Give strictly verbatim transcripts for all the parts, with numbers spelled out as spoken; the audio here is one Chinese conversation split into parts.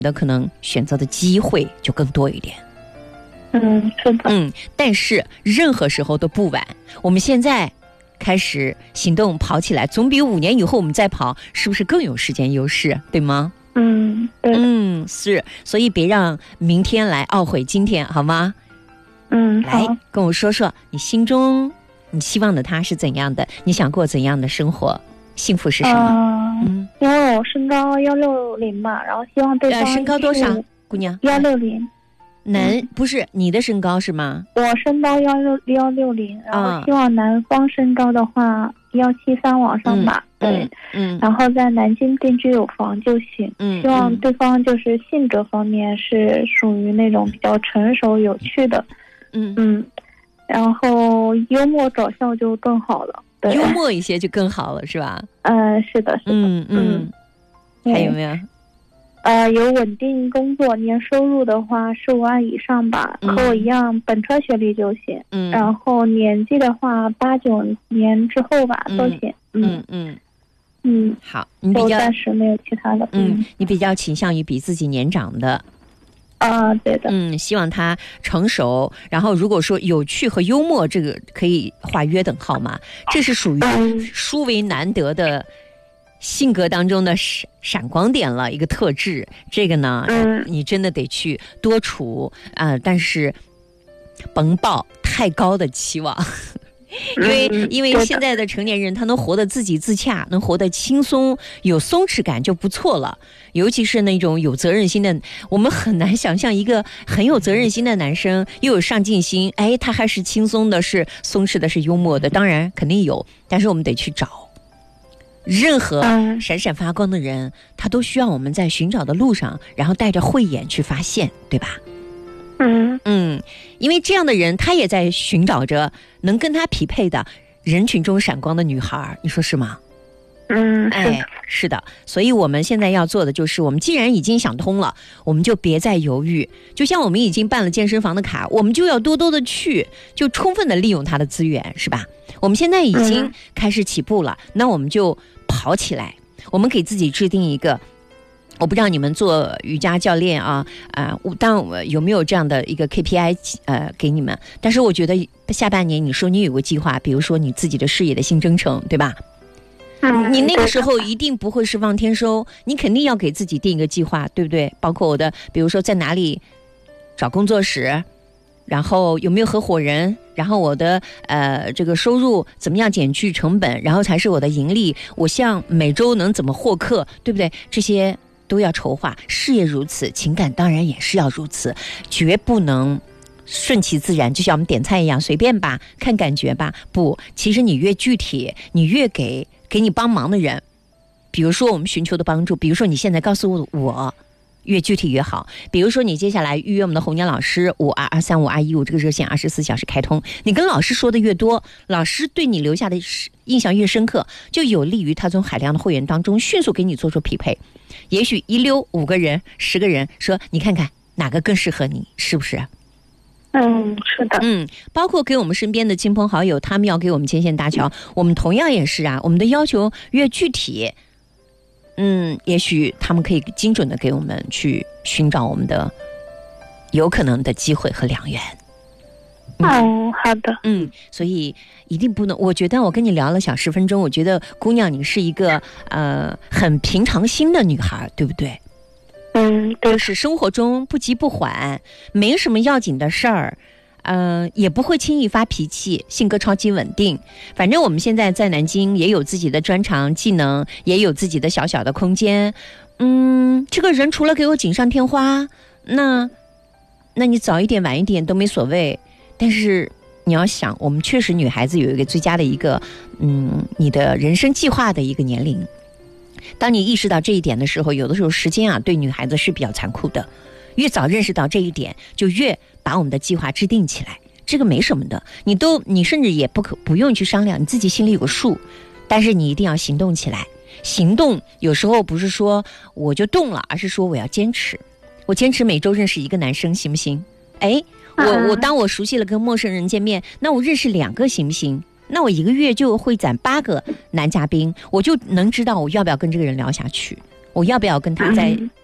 的可能选择的机会就更多一点。 嗯，是的。 嗯，但是任何时候都不晚。我们现在开始行动跑起来，总比五年以后我们再跑，是不是更有时间优势？对吗？ 嗯，对。 嗯，是。所以别让明天来懊悔今天，好吗？ 嗯， 来跟我说说你心中你希望的他是怎样的，你想过怎样的生活，幸福是什么？ 呃、嗯，因为我身高幺六零嘛，然后希望对方、呃、 身高多少，姑娘？ 幺六零。 男、嗯、不是你的身高是吗？ 我身高幺六幺六零，然后希望男方身高的话幺七三往上吧。 嗯、 对， 嗯， 然后在南京定居有房就行。 嗯， 希望对方就是性格方面是属于那种比较成熟有趣的。 嗯嗯，然后幽默搞笑就更好了。对， 幽默一些就更好了，是吧？ 嗯、呃，是的，是的。 嗯嗯，还有没有？ 呃，有稳定工作，年收入的话十五万以上吧， 嗯、 和我一样本科学历就行。 嗯， 然后年纪的话八九年之后吧、嗯、都行。 嗯嗯嗯， 好，你比较暂时没有其他的。 嗯，嗯你比较倾向于比自己年长的。 啊，对的。 嗯，希望他成熟，然后如果说有趣和幽默，这个可以画约等号嘛？这是属于殊为难得的。性格当中的闪闪光点了一个特质，这个呢， 嗯、 你真的得去多处啊、呃，但是甭抱太高的期望，因为、 嗯、 因为现在的成年人他能活得自给自洽，能活得轻松，有松弛感就不错了。尤其是那种有责任心的，我们很难想象一个很有责任心的男生又有上进心，哎，他还是轻松的，是松弛的，是幽默的，当然肯定有，但是我们得去找。任何闪闪发光的人、嗯、他都需要我们在寻找的路上，然后带着慧眼去发现，对吧？ 嗯嗯，因为这样的人他也在寻找着能跟他匹配的人群中闪光的女孩，你说是吗？ 嗯， 哎，是的。所以我们现在要做的就是，我们既然已经想通了，我们就别再犹豫。就像我们已经办了健身房的卡，我们就要多多的去，就充分的利用它的资源，是吧？我们现在已经开始起步了，嗯、那我们就跑起来。我们给自己制定一个，我不知道你们做瑜伽教练啊啊，呃、但有没有这样的一个 K P I 呃给你们？但是我觉得下半年你说你有个计划，比如说你自己的事业的新征程，对吧？ 嗯、 你那个时候一定不会是望天收，你肯定要给自己定一个计划，对不对？包括我的，比如说在哪里找工作室，然后有没有合伙人，然后我的呃这个收入怎么样减去成本，然后才是我的盈利，我像每周能怎么获客，对不对？这些都要筹划。事业如此，情感当然也是要如此，绝不能顺其自然，就像我们点菜一样，随便吧，看感觉吧。不，其实你越具体，你越给给你帮忙的人，比如说我们寻求的帮助，比如说你现在告诉我越具体越好。比如说你接下来预约我们的红娘老师五二二三五二一五这个热线二十四小时开通，你跟老师说的越多，老师对你留下的印象越深刻，就有利于他从海量的会员当中迅速给你做出匹配。也许一溜五个人十个人说你看看哪个更适合你，是不是？ 嗯，是的。 嗯，包括给我们身边的亲朋好友，他们要给我们牵线搭桥，我们同样也是啊，我们的要求越具体，嗯，也许他们可以精准的给我们去寻找我们的有可能的机会和良缘。 嗯，哦、好的。 嗯，所以一定不能，我觉得我跟你聊了小十分钟，我觉得姑娘你是一个呃很平常心的女孩，对不对？ 嗯，对， 就是生活中不急不缓，没什么要紧的事儿，嗯、呃，也不会轻易发脾气，性格超级稳定。反正我们现在在南京也有自己的专长技能，也有自己的小小的空间。嗯，这个人除了给我锦上添花，那那你早一点晚一点都没所谓。但是你要想，我们确实女孩子有一个最佳的一个，嗯，你的人生计划的一个年龄。当你意识到这一点的时候，有的时候时间啊对女孩子是比较残酷的，越早认识到这一点，就越把我们的计划制定起来，这个没什么的，你都你甚至也不可不用去商量，你自己心里有个数，但是你一定要行动起来。行动有时候不是说我就动了，而是说我要坚持，我坚持每周认识一个男生行不行？哎，我我当我熟悉了跟陌生人见面，那我认识两个行不行？那我一个月就会攒八个男嘉宾，我就能知道我要不要跟这个人聊下去，我要不要跟他再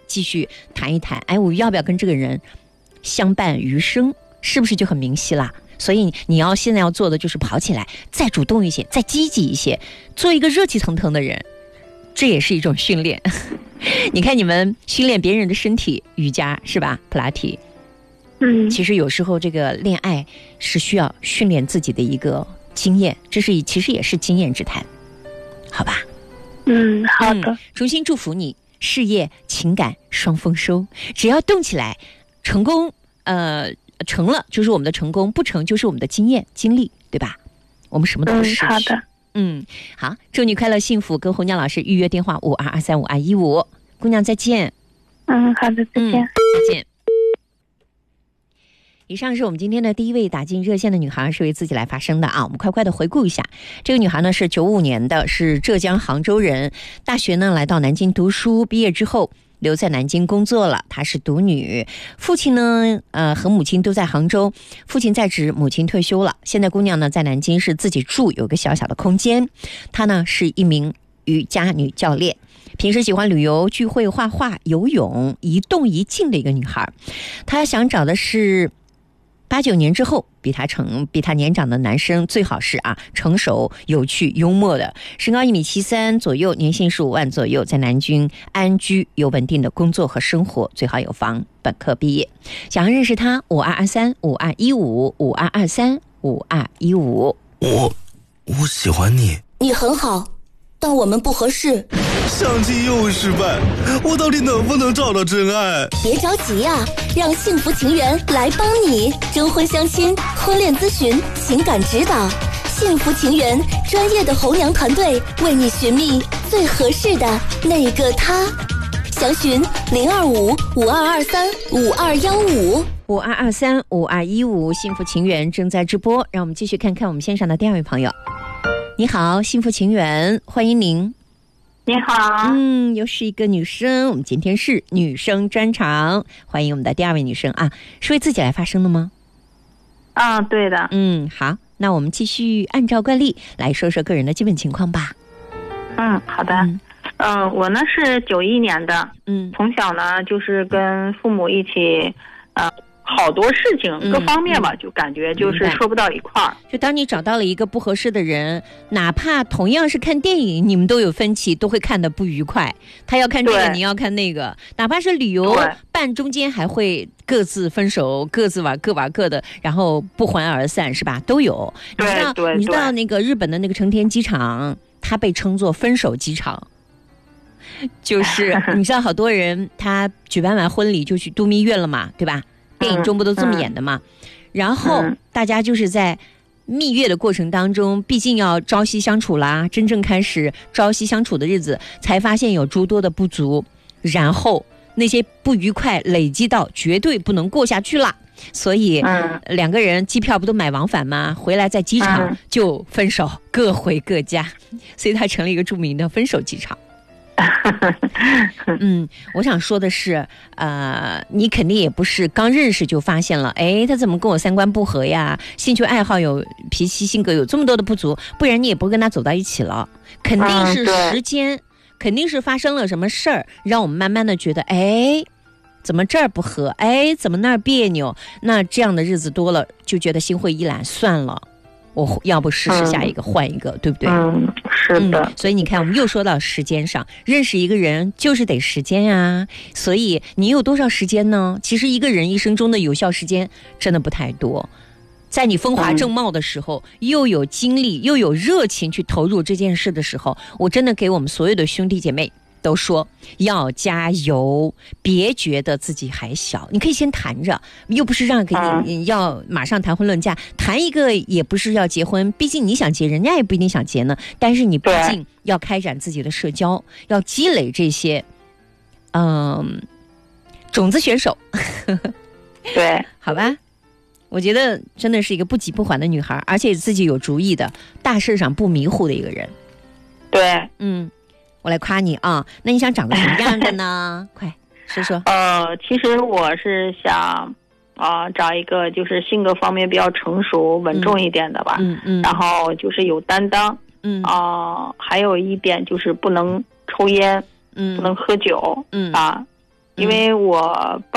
继续谈一谈，哎，我要不要跟这个人相伴余生，是不是就很明晰啦？所以你要现在要做的就是跑起来，再主动一些，再积极一些，做一个热气腾腾的人，这也是一种训练。你看你们训练别人的身体，瑜伽是吧？普拉提。 嗯， 其实有时候这个恋爱是需要训练自己的一个经验，这是其实也是经验之谈，好吧？ 嗯，好的。 嗯、衷心祝福你事业情感双丰收，只要动起来，成功呃成了就是我们的成功，不成就是我们的经验经历，对吧？我们什么都不失去。 嗯，好的。 嗯，好，祝你快乐幸福，跟红娘老师预约电话五二二三五二一五，姑娘再见。 嗯，好的，再见。 嗯、再见。以上是我们今天的第一位打进热线的女孩，是为自己来发声的啊。我们快快的回顾一下，这个女孩呢是九五年的，是浙江杭州人，大学呢来到南京读书，毕业之后留在南京工作了。她是独女，父亲呢呃和母亲都在杭州，父亲在职，母亲退休了。现在姑娘呢在南京是自己住，有个小小的空间。她呢是一名瑜伽女教练，平时喜欢旅游、聚会、画画、游泳，一动一静的一个女孩。她想找的是八九年之后比他成比他年长的男生，最好是啊成熟、有趣、幽默的，身高一米七三左右，年薪十五万左右，在南京安居，有稳定的工作和生活，最好有房，本科毕业。想要认识他，五二二三五二一五五二二三五二一五。 我我喜欢你， 你很好，但我们不合适。 相亲又失败，我到底能不能找到真爱？ 别着急呀、啊，让幸福情缘来帮你。征婚相亲、婚恋咨询、情感指导，幸福情缘专业的红娘团队为你寻觅最合适的那个他。详询零二五五二二三五二幺五五二二三五二一五，幸福情缘正在直播。让我们继续看看我们线上的第二位朋友。你好，幸福情缘，欢迎您。 你好。 嗯，又是一个女生，我们今天是女生专场，欢迎我们的第二位女生啊，是为自己来发声的吗？ 啊，对的。 嗯，好，那我们继续按照惯例来说说个人的基本情况吧。 嗯，好的。嗯、呃，我呢是九一年的， 嗯， 从小呢就是跟父母一起，呃。好多事情各方面吧、嗯、就感觉就是说不到一块儿。 就当你找到了一个不合适的人，哪怕同样是看电影，你们都有分歧，都会看得不愉快。他要看这个，你要看那个，哪怕是旅游半中间还会各自分手，各自玩各玩各的，然后不欢而散，是吧？都有。你知道， 对对对， 你知道那个日本的那个成田机场，它被称作分手机场。就是你知道好多人他举办完婚礼就去度蜜月了嘛，对吧？电影中不都这么演的吗？嗯、然后大家就是在蜜月的过程当中，毕竟要朝夕相处啦，真正开始朝夕相处的日子，才发现有诸多的不足，然后那些不愉快累积到绝对不能过下去了，所以、嗯、两个人机票不都买往返吗？回来在机场就分手，嗯、各回各家，所以它成了一个著名的分手机场。嗯，我想说的是，呃，你肯定也不是刚认识就发现了，哎，他怎么跟我三观不合呀？兴趣爱好有脾气性格有这么多的不足，不然你也不跟他走到一起了。肯定是时间，嗯、肯定是发生了什么事儿，让我们慢慢的觉得，哎，怎么这儿不合？哎，怎么那儿别扭？那这样的日子多了，就觉得心灰意懒，算了。我要不试试下一个、嗯、换一个，对不对？ 嗯，是的、 嗯。所以你看，我们又说到时间上，认识一个人就是得时间啊。所以你有多少时间呢？其实一个人一生中的有效时间真的不太多。在你风华正茂的时候、嗯、又有精力又有热情去投入这件事的时候，我真的给我们所有的兄弟姐妹都说要加油，别觉得自己还小，你可以先谈着，又不是让给你、嗯、要马上谈婚论嫁，谈一个也不是要结婚，毕竟你想结，人家也不一定想结呢。但是你毕竟要开展自己的社交，要积累这些，嗯，种子选手。 对， 好吧。我觉得真的是一个不急不缓的女孩，而且自己有主意的，大事上不迷糊的一个人。 对， 嗯。我来夸你啊，那你想长个什么样的呢？快说说。 呃，其实我是想，啊、呃，找一个就是性格方面比较成熟、稳重一点的吧。 嗯 嗯, 嗯。 然后就是有担当。 嗯。 啊、呃，还有一点就是不能抽烟。嗯。不能喝酒。 嗯。 啊， 因为我